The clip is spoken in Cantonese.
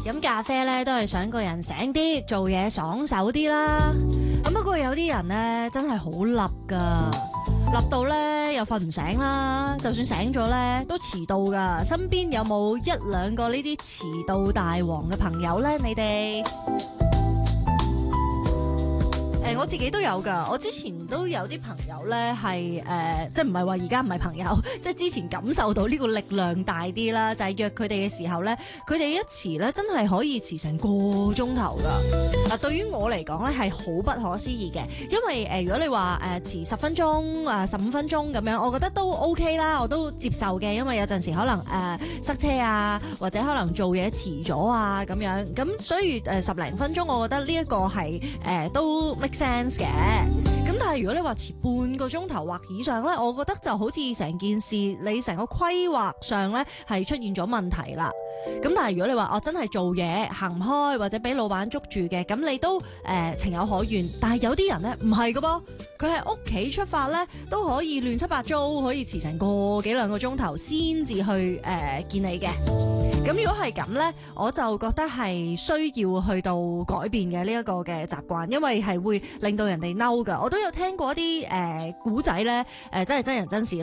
飲咖啡咧都係想個人醒啲，做嘢爽手啲啦。咁不過有啲人咧真係好笠噶，笠到咧又瞓唔醒啦，就算醒咗咧都遲到噶。身邊有冇一兩個呢啲遲到大王嘅朋友咧？你哋？我自己都有㗎，我之前都有啲朋友咧係即係唔係話而家唔係朋友，即係之前感受到呢個力量大啲啦，就係約佢哋嘅時候咧，佢哋一遲咧真係可以遲成個鐘頭㗎。對於我嚟講咧係好不可思議嘅，因為如果你話遲10分鐘15分鐘咁樣，我覺得都 OK 啦，我都接受嘅，因為有陣時可能塞車啊，或者可能做嘢遲咗啊咁樣，咁所以10零分鐘，我覺得呢一個係都 make sense 嘅。咁但係如果你話遲半個鐘頭或以上咧，我覺得就好似成件事你成個規劃上咧係出現咗問題啦。咁但係如果你話我真係做嘢行唔開或者俾老闆捉住嘅，咁你都情有可原。但係有啲人咧唔係㗎噃，佢係屋企出發咧都可以亂七八糟，可以遲成個幾兩個鐘頭先至去見你嘅。咁如果係咁咧，我就覺得係需要去到改變嘅呢一個嘅習慣，因為係會令到人哋嬲㗎。我都有聽過一啲古仔咧，真係真人真事。